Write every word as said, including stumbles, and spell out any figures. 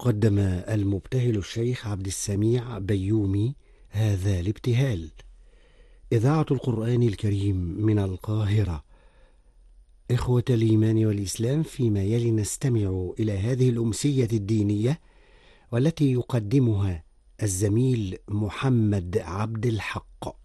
قدم المبتهل الشيخ عبد السميع بيومي هذا الابتهال. إذاعة القرآن الكريم من القاهرة. إخوة الإيمان والإسلام، فيما يلي نستمع إلى هذه الأمسية الدينية والتي يقدمها الزميل محمد عبد الحق.